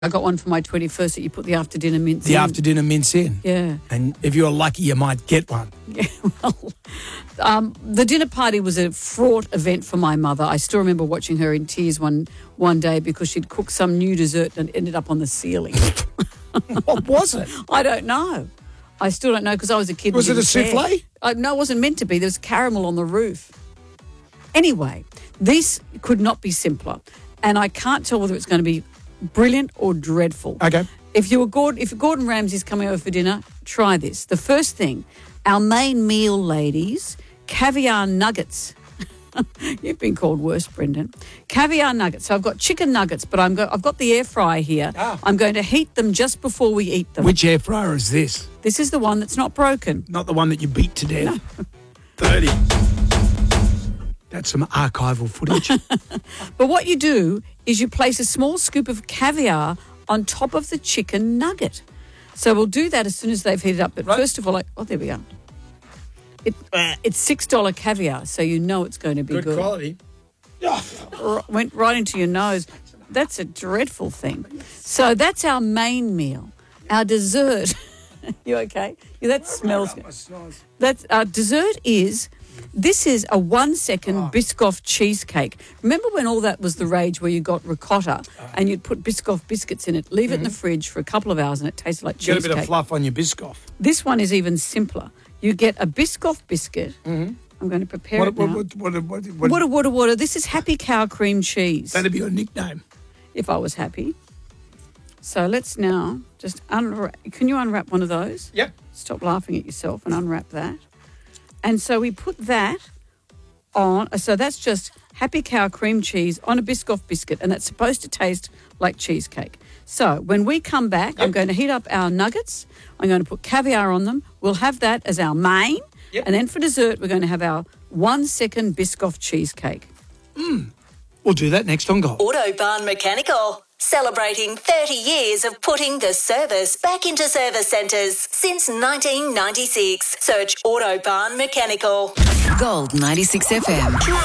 I got one for my 21st that you put the after-dinner mince in. The after-dinner mince in. Yeah. And if you're lucky, you might get one. Yeah, well, the dinner party was a fraught event for my mother. I still remember watching her in tears one day because she'd cooked some new dessert and it ended up on the ceiling. What was it? I don't know. I still don't know because I was a kid. Was it a souffle? No, it wasn't meant to be. There was caramel on the roof. Anyway, this could not be simpler. And I can't tell whether it's going to be brilliant or dreadful. Okay. If Gordon Ramsay's coming over for dinner, try this. The first thing, our main meal, ladies, caviar nuggets. You've been called worse, Brendan. Caviar nuggets. So I've got chicken nuggets, but I've got the air fryer here. Ah. I'm going to heat them just before we eat them. Which air fryer is this? This is the one that's not broken. Not the one that you beat to death. No. 30. That's some archival footage. But what you do is you place a small scoop of caviar on top of the chicken nugget. So we'll do that as soon as they've heated up. But first of all, there we go. It's $6 caviar, so you know it's going to be good. Good quality. Went right into your nose. That's a dreadful thing. So that's our main meal. Our dessert. You okay? Yeah, that smells good. That's our dessert is. This is a 1-second Biscoff cheesecake. Remember when all that was the rage where you got ricotta and you'd put Biscoff biscuits in it, leave it in the fridge for a couple of hours and it tasted like cheesecake. Get a bit of fluff on your Biscoff. This one is even simpler. You get a Biscoff biscuit. Mm-hmm. I'm going to prepare it now. What? This is Happy Cow Cream Cheese. That'd be your nickname. If I was happy. So let's now just unwrap. Can you unwrap one of those? Yep. Stop laughing at yourself and unwrap that. And so we put that on. So that's just Happy Cow cream cheese on a Biscoff biscuit, and that's supposed to taste like cheesecake. So when we come back, I'm going to heat up our nuggets. I'm going to put caviar on them. We'll have that as our main. Yep. And then for dessert, we're going to have our 1-second Biscoff cheesecake. We'll do that next on Gold. Autobarn Mechanical. Celebrating 30 years of putting the service back into service centres since 1996. Search Autobarn Mechanical. Gold 96 FM.